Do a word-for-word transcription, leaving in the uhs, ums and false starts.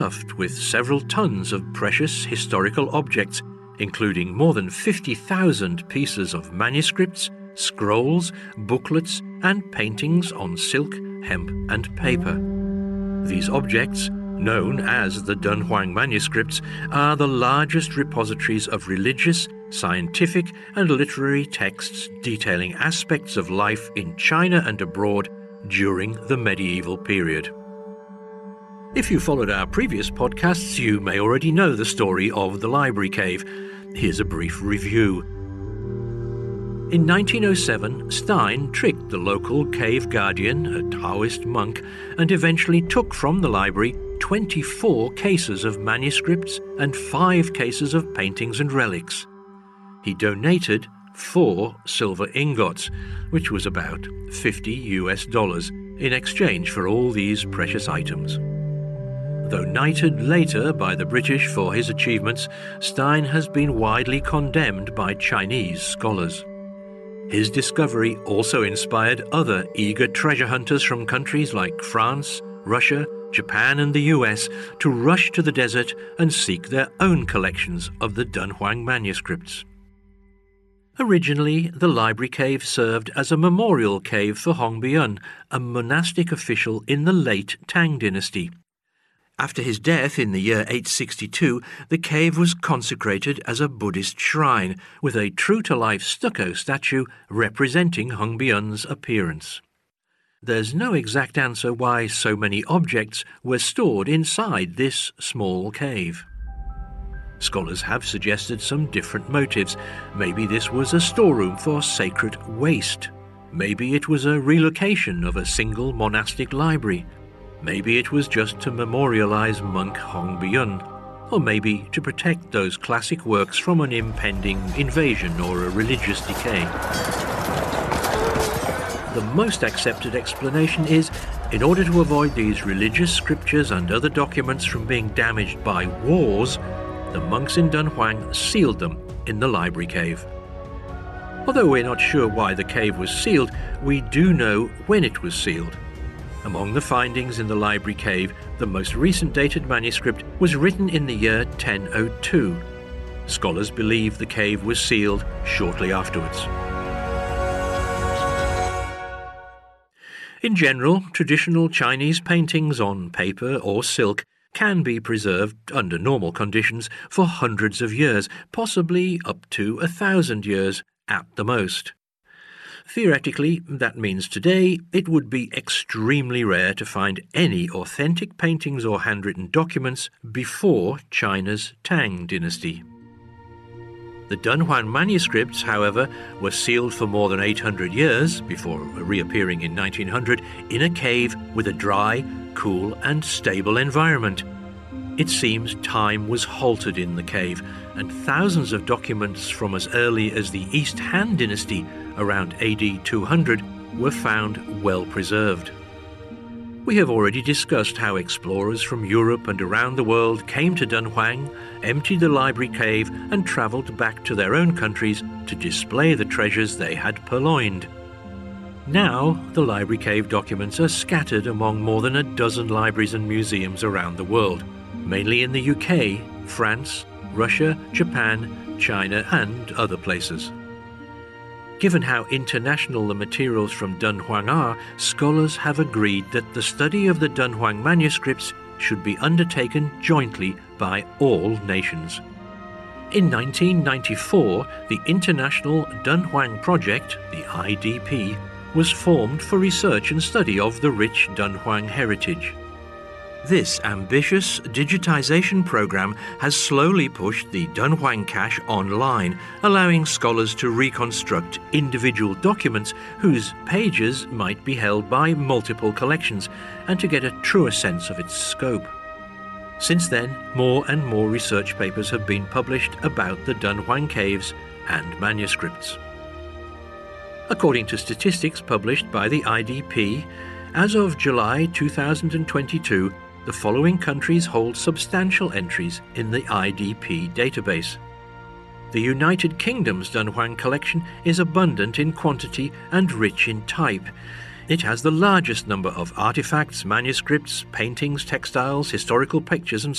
stuffed with several tons of precious historical objects, including more than fifty thousand pieces of manuscripts, scrolls, booklets, and paintings on silk, hemp, and paper. These objects, known as the Dunhuang manuscripts, are the largest repositories of religious, scientific, and literary texts detailing aspects of life in China and abroad during the medieval period. If you followed our previous podcasts, you may already know the story of the Library Cave. Here's a brief review. In nineteen oh seven, Stein tricked the local cave guardian, a Taoist monk, and eventually took from the library twenty-four cases of manuscripts and five cases of paintings and relics. He donated four silver ingots, which was about fifty U S dollars, in exchange for all these precious items. Though knighted later by the British for his achievements, Stein has been widely condemned by Chinese scholars. His discovery also inspired other eager treasure hunters from countries like France, Russia, Japan, and the U S to rush to the desert and seek their own collections of the Dunhuang manuscripts. Originally, the Library Cave served as a memorial cave for Hongbeian, a monastic official in the late Tang dynasty. After his death in the year eight sixty-two, the cave was consecrated as a Buddhist shrine, with a true-to-life stucco statue representing Hongbeian's appearance. There's no exact answer why so many objects were stored inside this small cave. Scholars have suggested some different motives. Maybe this was a storeroom for sacred waste. Maybe it was a relocation of a single monastic library. Maybe it was just to memorialize monk Hongbeian, or maybe to protect those classic works from an impending invasion or a religious decay. The most accepted explanation is, in order to avoid these religious scriptures and other documents from being damaged by wars, the monks in Dunhuang sealed them in the Library Cave. Although we're not sure why the cave was sealed, we do know when it was sealed. Among the findings in the Library Cave, the most recent dated manuscript was written in the year ten oh two. Scholars believe the cave was sealed shortly afterwards. In general, traditional Chinese paintings on paper or silk can be preserved under normal conditions for hundreds of years, possibly up to a thousand years at the most. Theoretically, that means today it would be extremely rare to find any authentic paintings or handwritten documents before China's Tang dynasty. The Dunhuang manuscripts, however, were sealed for more than eight hundred years, before reappearing in nineteen hundred, in a cave with a dry, cool, and stable environment. It seems time was halted in the cave, and thousands of documents from as early as the East Han dynasty, around A D two hundred, were found well preserved. We have already discussed how explorers from Europe and around the world came to Dunhuang, emptied the Library Cave, and travelled back to their own countries to display the treasures they had purloined. Now, the Library Cave documents are scattered among more than a dozen libraries and museums around the world, mainly in the U K, France, Russia, Japan, China, and other places. Given how international the materials from Dunhuang are, scholars have agreed that the study of the Dunhuang manuscripts should be undertaken jointly by all nations. In nineteen ninety-four, the International Dunhuang Project, the I D P, was formed for research and study of the rich Dunhuang heritage. This ambitious digitization program has slowly pushed the Dunhuang cache online, allowing scholars to reconstruct individual documents whose pages might be held by multiple collections, and to get a truer sense of its scope. Since then, more and more research papers have been published about the Dunhuang caves and manuscripts. According to statistics published by the I D P, as of July two thousand twenty-two, the following countries hold substantial entries in the I D P database. The United Kingdom's Dunhuang collection is abundant in quantity and rich in type. It has the largest number of artifacts, manuscripts, paintings, textiles, historical pictures, and